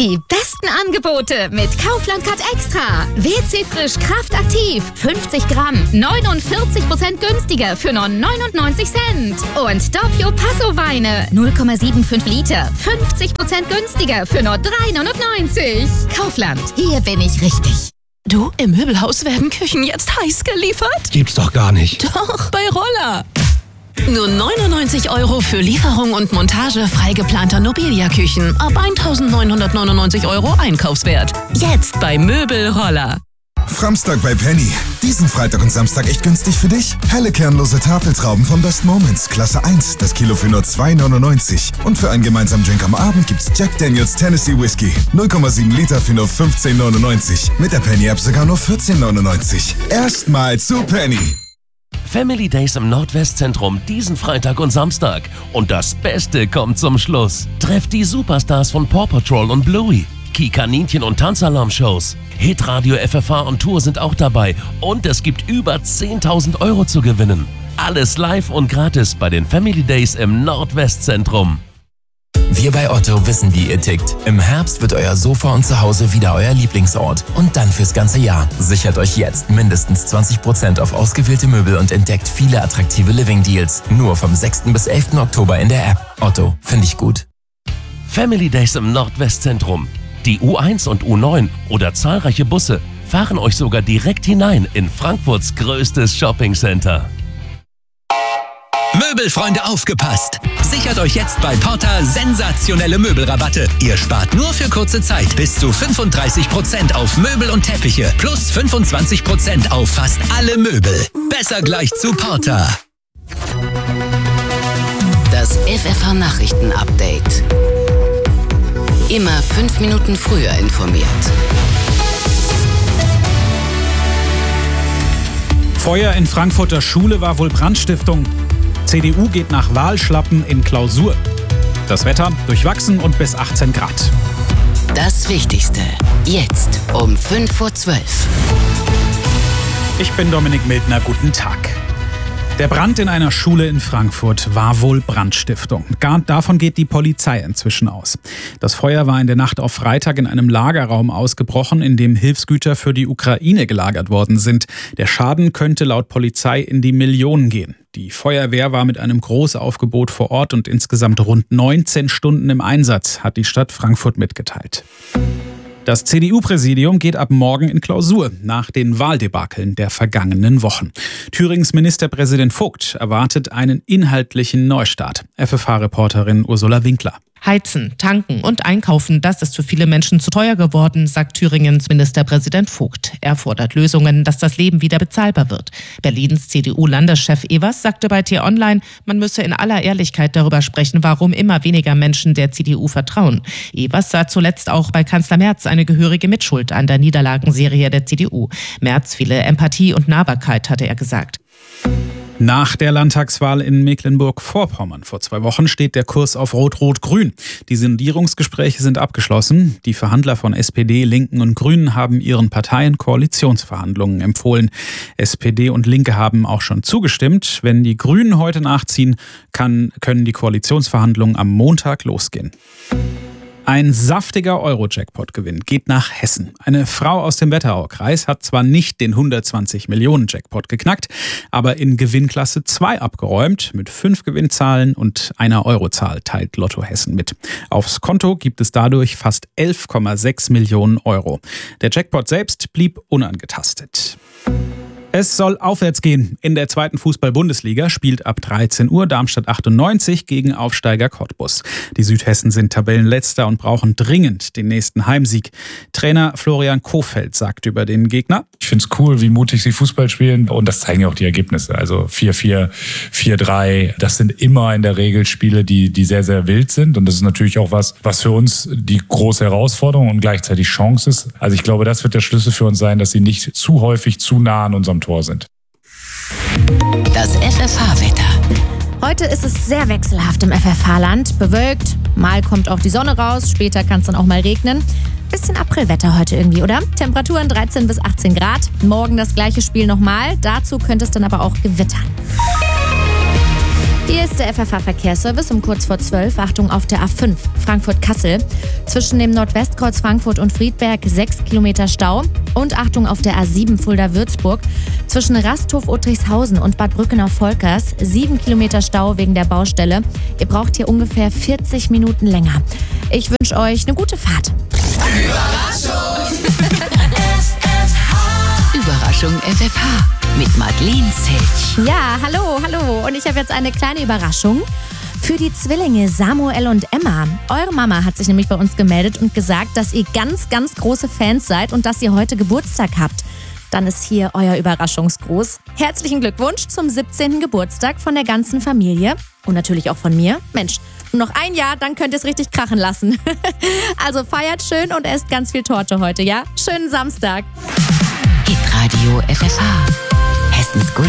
Die besten Angebote mit Kaufland Cut Extra. WC Frisch Kraft Aktiv. 50 Gramm. 49% günstiger für nur 99 Cent. Und Doppio Passo Weine. 0,75 Liter. 50% günstiger für nur 3,99. Kaufland. Hier bin ich richtig. Du, im Möbelhaus werden Küchen jetzt heiß geliefert? Gibt's doch gar nicht. Doch, bei Roller. Nur 99 € für Lieferung und Montage frei geplanter Nobilia-Küchen ab 1.999 € Einkaufswert. Jetzt bei Möbelroller. Framstag bei Penny. Diesen Freitag und Samstag echt günstig für dich. Helle kernlose Tafeltrauben von Best Moments, Klasse 1, das Kilo für nur 2,99. Und für einen gemeinsamen Drink am Abend gibt's Jack Daniels Tennessee Whiskey. 0,7 Liter für nur 15,99. Mit der Penny-App sogar nur 14,99. Erstmal zu Penny. Family Days im Nordwestzentrum diesen Freitag und Samstag. Und das Beste kommt zum Schluss. Trefft die Superstars von Paw Patrol und Bluey. Kaninchen und Tanzalarm-Shows. Hitradio FFH und Tour sind auch dabei. Und es gibt über 10.000 € zu gewinnen. Alles live und gratis bei den Family Days im Nordwestzentrum. Wir bei Otto wissen, wie ihr tickt. Im Herbst wird euer Sofa und Zuhause wieder euer Lieblingsort. Und dann fürs ganze Jahr. Sichert euch jetzt mindestens 20% auf ausgewählte Möbel und entdeckt viele attraktive Living-Deals. Nur vom 6. bis 11. Oktober in der App. Otto, finde ich gut. Family Days im Nordwestzentrum. Die U1 und U9 oder zahlreiche Busse fahren euch sogar direkt hinein in Frankfurts größtes Shoppingcenter. Möbelfreunde, aufgepasst! Sichert euch jetzt bei Porta sensationelle Möbelrabatte. Ihr spart nur für kurze Zeit bis zu 35% auf Möbel und Teppiche plus 25% auf fast alle Möbel. Besser gleich zu Porta. Das FFH Nachrichten Update. Immer 5 Minuten früher informiert. Feuer in Frankfurter Schule war wohl Brandstiftung. CDU geht nach Wahlschlappen in Klausur. Das Wetter durchwachsen und bis 18 Grad. Das Wichtigste jetzt um 5:12 Uhr. Ich bin Dominik Mildner, guten Tag. Der Brand in einer Schule in Frankfurt war wohl Brandstiftung. Davon geht die Polizei inzwischen aus. Das Feuer war in der Nacht auf Freitag in einem Lagerraum ausgebrochen, in dem Hilfsgüter für die Ukraine gelagert worden sind. Der Schaden könnte laut Polizei in die Millionen gehen. Die Feuerwehr war mit einem Großaufgebot vor Ort und insgesamt rund 19 Stunden im Einsatz, hat die Stadt Frankfurt mitgeteilt. Das CDU-Präsidium geht ab morgen in Klausur nach den Wahldebakeln der vergangenen Wochen. Thürings Ministerpräsident Vogt erwartet einen inhaltlichen Neustart. FFH-Reporterin Ursula Winkler. Heizen, tanken und einkaufen, das ist für viele Menschen zu teuer geworden, sagt Thüringens Ministerpräsident Vogt. Er fordert Lösungen, dass das Leben wieder bezahlbar wird. Berlins CDU-Landeschef Evers sagte bei T-Online, man müsse in aller Ehrlichkeit darüber sprechen, warum immer weniger Menschen der CDU vertrauen. Evers sah zuletzt auch bei Kanzler Merz eine gehörige Mitschuld an der Niederlagenserie der CDU. Merz fehle Empathie und Nahbarkeit, hatte er gesagt. Nach der Landtagswahl in Mecklenburg-Vorpommern vor 2 Wochen steht der Kurs auf Rot-Rot-Grün. Die Sondierungsgespräche sind abgeschlossen. Die Verhandler von SPD, Linken und Grünen haben ihren Parteien Koalitionsverhandlungen empfohlen. SPD und Linke haben auch schon zugestimmt. Wenn die Grünen heute nachziehen, können die Koalitionsverhandlungen am Montag losgehen. Ein saftiger Euro-Jackpot-Gewinn geht nach Hessen. Eine Frau aus dem Wetteraukreis hat zwar nicht den 120-Millionen-Jackpot geknackt, aber in Gewinnklasse 2 abgeräumt. Mit 5 Gewinnzahlen und einer Eurozahl teilt Lotto Hessen mit. Aufs Konto gibt es dadurch fast 11,6 Millionen Euro. Der Jackpot selbst blieb unangetastet. Es soll aufwärts gehen. In der 2. Fußball-Bundesliga spielt ab 13 Uhr Darmstadt 98 gegen Aufsteiger Cottbus. Die Südhessen sind Tabellenletzter und brauchen dringend den nächsten Heimsieg. Trainer Florian Kohfeldt sagt über den Gegner: Ich finde es cool, wie mutig sie Fußball spielen, und das zeigen ja auch die Ergebnisse. Also 4-4, 4-3, das sind immer in der Regel Spiele, die sehr, sehr wild sind, und das ist natürlich auch was für uns die große Herausforderung und gleichzeitig Chance ist. Also ich glaube, das wird der Schlüssel für uns sein, dass sie nicht zu häufig zu nah an unserem Tor sind. Das FFH-Wetter. Heute ist es sehr wechselhaft im FFH-Land. Bewölkt, mal kommt auch die Sonne raus, später kann es dann auch mal regnen. Bisschen Aprilwetter heute irgendwie, oder? Temperaturen 13 bis 18 Grad. Morgen das gleiche Spiel nochmal. Dazu könnte es dann aber auch gewittern. Hier ist der FFH-Verkehrsservice um kurz vor 12. Achtung auf der A5 Frankfurt-Kassel. Zwischen dem Nordwestkreuz Frankfurt und Friedberg 6 Kilometer Stau. Und Achtung auf der A7 Fulda-Würzburg. Zwischen Rasthof-Uttrichshausen und Bad Brückenau-Volkers 7 Kilometer Stau wegen der Baustelle. Ihr braucht hier ungefähr 40 Minuten länger. Ich wünsche euch eine gute Fahrt. Überraschung! Überraschung FFH mit Madeleine Zilch. Ja, hallo. Und ich habe jetzt eine kleine Überraschung für die Zwillinge Samuel und Emma. Eure Mama hat sich nämlich bei uns gemeldet und gesagt, dass ihr ganz, ganz große Fans seid und dass ihr heute Geburtstag habt. Dann ist hier euer Überraschungsgruß. Herzlichen Glückwunsch zum 17. Geburtstag von der ganzen Familie und natürlich auch von mir. Mensch, nur noch ein Jahr, dann könnt ihr es richtig krachen lassen. Also feiert schön und esst ganz viel Torte heute, ja? Schönen Samstag. Hitradio FFH. Hessens Good